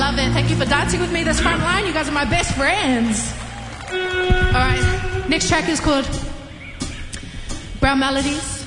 love it. Thank you for dancing with me this front line. You guys are my best friends. All right, next track is called Brown Melodies.